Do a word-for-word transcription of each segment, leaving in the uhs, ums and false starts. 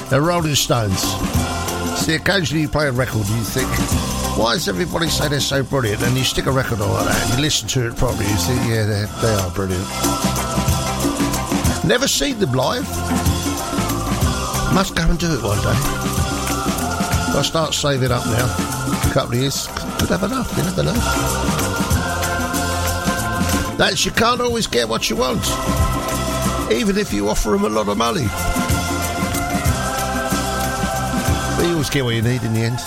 The Rolling Stones. See, occasionally you play a record and you think, why does everybody say they're so brilliant? And you stick a record on like that and you listen to it properly, you think, yeah, they are brilliant. Never seen them live. Must go and do it one day. If I start saving up now, a couple of years, could have enough, you never know. That's, you can't always get what you want, even if you offer them a lot of money. But you always get what you need in the end.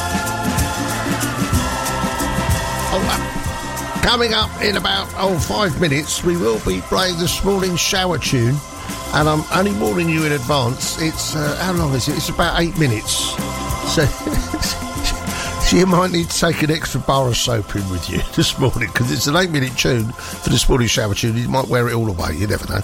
Oh, uh, coming up in about oh five minutes, we will be playing this morning's shower tune, and I'm only warning you in advance. It's uh, how long is it? It's about eight minutes. So, so you might need to take an extra bar of soap in with you this morning, because it's an eight-minute tune for this morning's shower tune. You might wear it all away. You never know.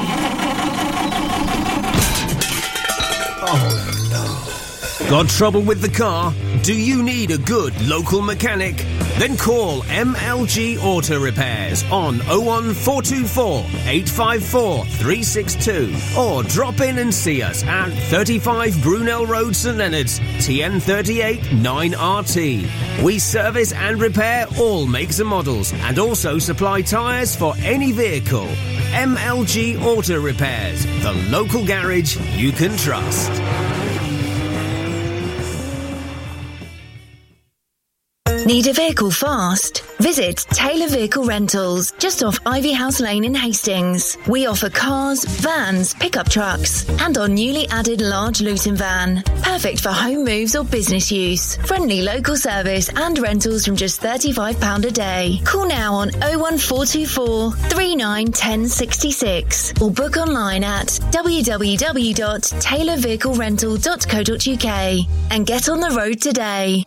Oh no! Got trouble with the car? Do you need a good local mechanic? Then call M L G Auto Repairs on oh one four two four, eight five four, three six two or drop in and see us at thirty-five Brunel Road, St Leonards, T N thirty-eight nine R T. We service and repair all makes and models and also supply tyres for any vehicle. M L G Auto Repairs, the local garage you can trust. Need a vehicle fast? Visit Taylor Vehicle Rentals, just off Ivy House Lane in Hastings. We offer cars, vans, pickup trucks, and our newly added large Luton van. Perfect for home moves or business use. Friendly local service and rentals from just thirty-five pounds a day. Call now on oh one four two four, three nine one oh six six or book online at w w w dot taylor vehicle rental dot co dot u k and get on the road today.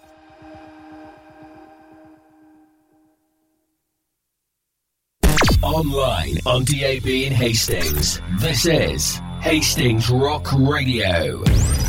Online on D A B in Hastings. This is Hastings Rock Radio.